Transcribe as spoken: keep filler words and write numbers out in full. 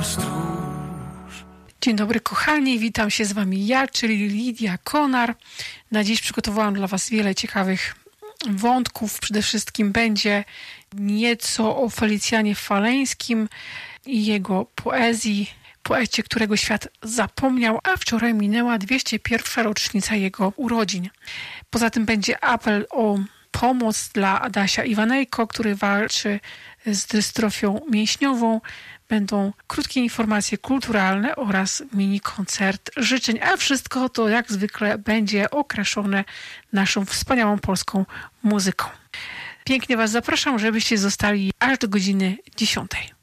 Dzień dobry kochani, witam się z wami ja, czyli Lidia Konar. Na dziś przygotowałam dla was wiele ciekawych wątków. Przede wszystkim będzie nieco o Felicjanie Faleńskim i jego poezji, poecie, którego świat zapomniał, a wczoraj minęła dwieście pierwsza rocznica jego urodzin. Poza tym będzie apel o pomoc dla Adasia Iwanejko, który walczy z dystrofią mięśniową. Będą krótkie informacje kulturalne oraz mini koncert życzeń, a wszystko to jak zwykle będzie okraszone naszą wspaniałą polską muzyką. Pięknie was zapraszam, żebyście zostali aż do godziny dziesiątej.